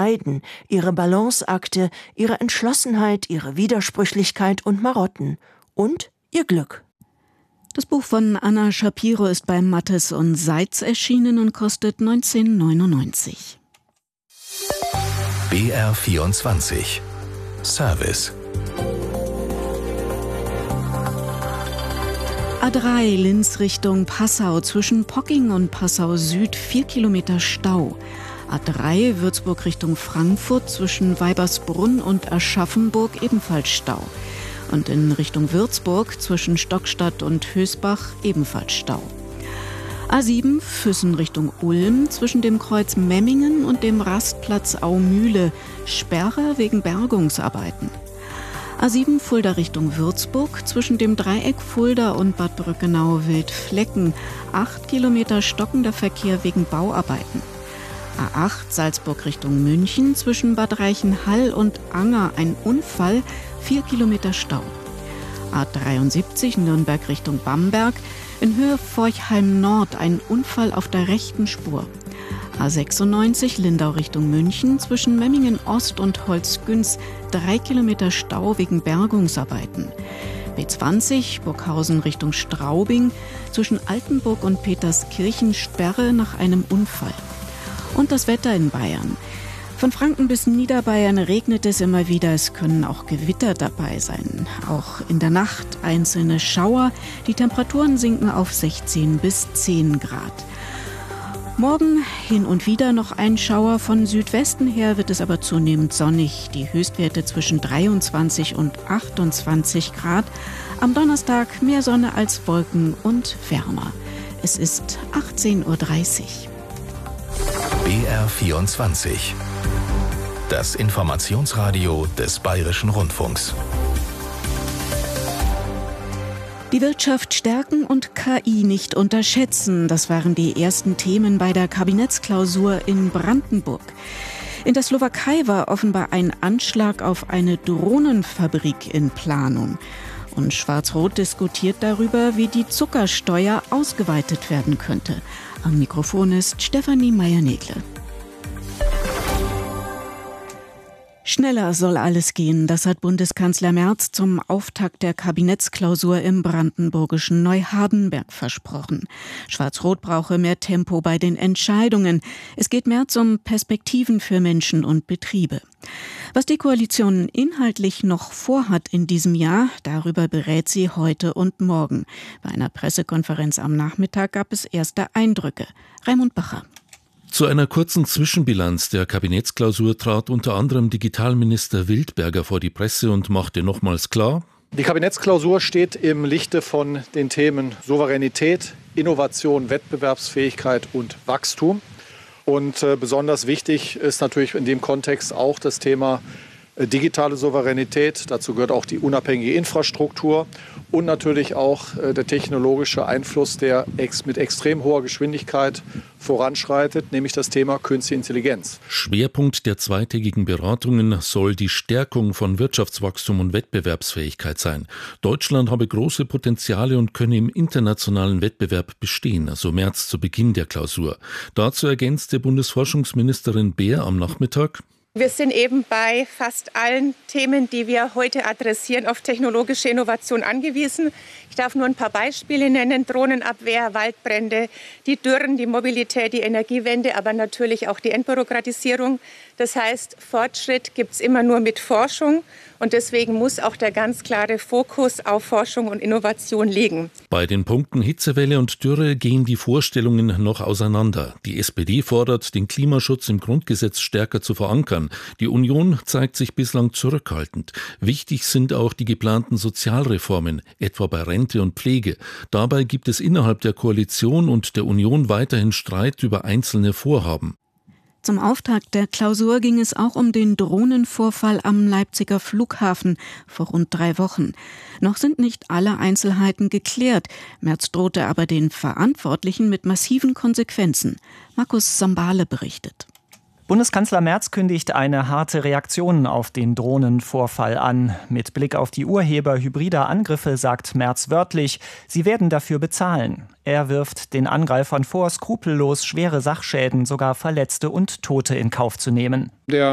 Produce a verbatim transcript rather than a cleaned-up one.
Leiden, ihre Balanceakte, ihre Entschlossenheit, ihre Widersprüchlichkeit und Marotten und ihr Glück. Das Buch von Anna Shapiro ist bei Mattes und Seitz erschienen und kostet neunzehn neunundneunzig. B R vierundzwanzig Service. A drei Linz Richtung Passau, zwischen Pocking und Passau Süd vier Kilometer Stau. A drei Würzburg Richtung Frankfurt, zwischen Weibersbrunn und Aschaffenburg ebenfalls Stau. Und in Richtung Würzburg zwischen Stockstadt und Hösbach ebenfalls Stau. A sieben Füssen Richtung Ulm, zwischen dem Kreuz Memmingen und dem Rastplatz Aumühle, Sperre wegen Bergungsarbeiten. A sieben Fulda Richtung Würzburg, zwischen dem Dreieck Fulda und Bad Brückenau-Wildflecken, acht Kilometer stockender Verkehr wegen Bauarbeiten. A acht Salzburg Richtung München, zwischen Bad Reichenhall und Anger ein Unfall, vier Kilometer Stau. A dreiundsiebzig Nürnberg Richtung Bamberg, in Höhe Forchheim Nord ein Unfall auf der rechten Spur. A sechsundneunzig Lindau Richtung München, zwischen Memmingen Ost und Holzgünz drei Kilometer Stau wegen Bergungsarbeiten. B zwanzig Burghausen Richtung Straubing, zwischen Altenburg und Peterskirchen Sperre nach einem Unfall. Und das Wetter in Bayern. Von Franken bis Niederbayern regnet es immer wieder, es können auch Gewitter dabei sein. Auch in der Nacht einzelne Schauer, die Temperaturen sinken auf sechzehn bis zehn Grad. Morgen hin und wieder noch ein Schauer, von Südwesten her wird es aber zunehmend sonnig. Die Höchstwerte zwischen dreiundzwanzig und achtundzwanzig Grad. Am Donnerstag mehr Sonne als Wolken und wärmer. Es ist achtzehn Uhr dreißig. B R vierundzwanzig. Das Informationsradio des Bayerischen Rundfunks. Die Wirtschaft stärken und K I nicht unterschätzen. Das waren die ersten Themen bei der Kabinettsklausur in Brandenburg. In der Slowakei war offenbar ein Anschlag auf eine Drohnenfabrik in Planung. Und Schwarz-Rot diskutiert darüber, wie die Zuckersteuer ausgeweitet werden könnte. Am Mikrofon ist Stefanie Meyer-Negle. Schneller soll alles gehen, das hat Bundeskanzler Merz zum Auftakt der Kabinettsklausur im brandenburgischen Neuhardenberg versprochen. Schwarz-Rot brauche mehr Tempo bei den Entscheidungen. Es geht Merz um Perspektiven für Menschen und Betriebe. Was die Koalition inhaltlich noch vorhat in diesem Jahr, darüber berät sie heute und morgen. Bei einer Pressekonferenz am Nachmittag gab es erste Eindrücke. Raimund Bacher. Zu einer kurzen Zwischenbilanz der Kabinettsklausur trat unter anderem Digitalminister Wildberger vor die Presse und machte nochmals klar: Die Kabinettsklausur steht im Lichte von den Themen Souveränität, Innovation, Wettbewerbsfähigkeit und Wachstum. Und äh, besonders wichtig ist natürlich in dem Kontext auch das Thema äh, digitale Souveränität. Dazu gehört auch die unabhängige Infrastruktur und natürlich auch äh, der technologische Einfluss, der ex- mit extrem hoher Geschwindigkeit voranschreitet, nämlich das Thema Künstliche Intelligenz. Schwerpunkt der zweitägigen Beratungen soll die Stärkung von Wirtschaftswachstum und Wettbewerbsfähigkeit sein. Deutschland habe große Potenziale und könne im internationalen Wettbewerb bestehen, so Merz zu Beginn der Klausur. Dazu ergänzte Bundesforschungsministerin Beer am Nachmittag: Wir sind eben bei fast allen Themen, die wir heute adressieren, auf technologische Innovation angewiesen. Ich darf nur ein paar Beispiele nennen: Drohnenabwehr, Waldbrände, die Dürren, die Mobilität, die Energiewende, aber natürlich auch die Entbürokratisierung. Das heißt, Fortschritt gibt es immer nur mit Forschung. Und deswegen muss auch der ganz klare Fokus auf Forschung und Innovation liegen. Bei den Punkten Hitzewelle und Dürre gehen die Vorstellungen noch auseinander. Die S P D fordert, den Klimaschutz im Grundgesetz stärker zu verankern. Die Union zeigt sich bislang zurückhaltend. Wichtig sind auch die geplanten Sozialreformen, etwa bei Rente und Pflege. Dabei gibt es innerhalb der Koalition und der Union weiterhin Streit über einzelne Vorhaben. Zum Auftakt der Klausur ging es auch um den Drohnenvorfall am Leipziger Flughafen vor rund drei Wochen. Noch sind nicht alle Einzelheiten geklärt. Merz drohte aber den Verantwortlichen mit massiven Konsequenzen. Markus Sambale berichtet. Bundeskanzler Merz kündigt eine harte Reaktion auf den Drohnenvorfall an. Mit Blick auf die Urheber hybrider Angriffe sagt Merz wörtlich, sie werden dafür bezahlen. Er wirft den Angreifern vor, skrupellos schwere Sachschäden, sogar Verletzte und Tote in Kauf zu nehmen. Der